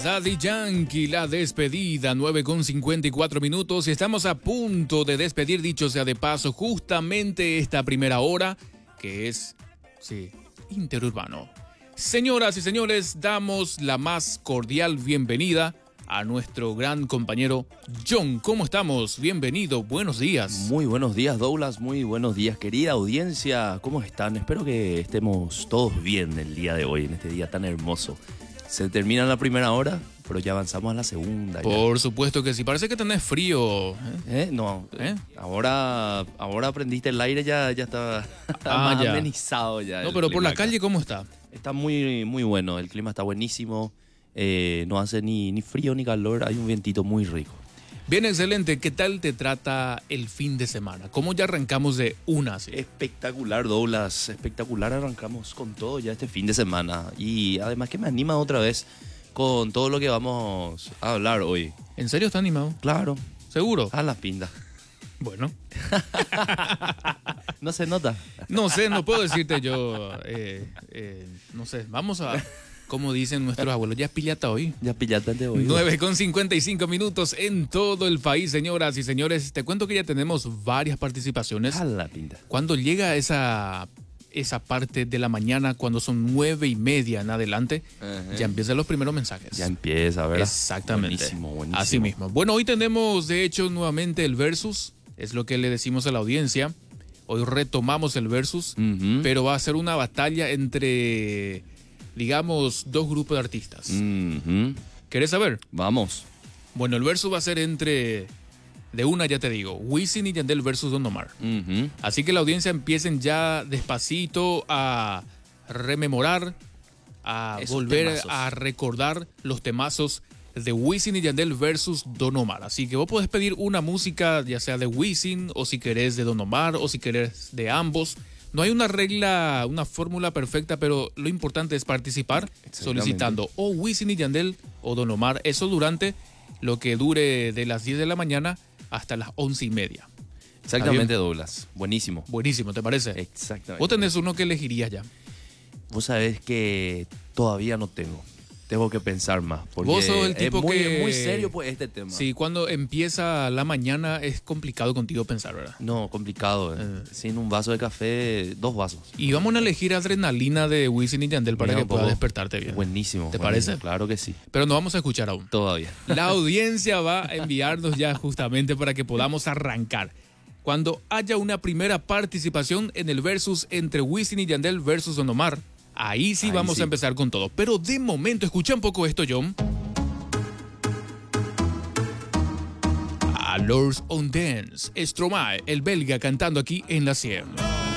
Daddy Yankee, la despedida, 9:54 y estamos a punto de despedir, dicho sea de paso, justamente esta primera hora, que es, sí, interurbano. Señoras y señores, damos la más cordial bienvenida a nuestro gran compañero John. ¿Cómo estamos? Bienvenido, buenos días. Muy buenos días, Douglas, muy buenos días, querida audiencia. ¿Cómo están? Espero que estemos todos bien el día de hoy, en este día tan hermoso. Se termina la primera hora, pero ya avanzamos a la segunda. Por supuesto que sí. Parece que tenés frío. No. Ahora prendiste el aire, ya está más amenizado ya. No, pero por la calle, ¿cómo está? Está muy, muy bueno. El clima está buenísimo. No hace ni frío ni calor. Hay un vientito muy rico. Bien, excelente. ¿Qué tal te trata el fin de semana? ¿Cómo ya arrancamos de una? ¿Sí? Espectacular, Douglas. Espectacular. Arrancamos con todo ya este fin de semana. Y además que me anima otra vez con todo lo que vamos a hablar hoy. ¿En serio está animado? Claro. ¿Seguro? A las pintas. Bueno. ¿No se nota? No sé, no puedo decirte yo. No sé, vamos a... Como dicen nuestros abuelos, ya es pillata hoy. Ya pillata de hoy. 9:55 en todo el país, señoras y señores. Te cuento que ya tenemos varias participaciones. A la pinta. Cuando llega esa parte de la mañana, cuando son 9:30 en adelante, ya empiezan los primeros mensajes. Ya empieza, ¿verdad? Exactamente. Buenísimo. Así mismo. Bueno, hoy tenemos, de hecho, nuevamente el Versus. Es lo que le decimos a la audiencia. Hoy retomamos el Versus, pero va a ser una batalla entre... digamos, dos grupos de artistas. ¿Querés saber? Vamos. Bueno, el versus va a ser entre, de una ya te digo, Wisin y Yandel versus Don Omar. Así que la audiencia empiecen ya despacito a rememorar, a esos volver temazos, a recordar los temazos de Wisin y Yandel versus Don Omar. Así que vos podés pedir una música, ya sea de Wisin, o si querés de Don Omar, o si querés de ambos. No hay una regla, una fórmula perfecta, pero lo importante es participar solicitando o Wisin y Yandel o Don Omar. Eso durante lo que dure de las 10 de la mañana hasta las 11:30. Exactamente, Douglas. Buenísimo. Buenísimo, ¿te parece? Exactamente. ¿Vos tenés uno que elegirías ya? Vos sabés que todavía no tengo. Tengo que pensar más. Porque vos sos el tipo es muy serio pues este tema. Sí, cuando empieza la mañana es complicado contigo pensar, ¿verdad? No, complicado. Sin un vaso de café, 2 vasos. Y vamos a elegir Adrenalina de Wisin y Yandel para que pueda despertarte bien. Buenísimo. ¿Te parece? Claro que sí. Pero no vamos a escuchar aún. Todavía. La audiencia va a enviarnos ya justamente para que podamos arrancar. Cuando haya una primera participación en el versus entre Wisin y Yandel versus Don Omar, ahí sí vamos a empezar con todo. Pero de momento, escucha un poco esto, John. A Lords on Dance, Stromae, el belga, cantando aquí en la 100.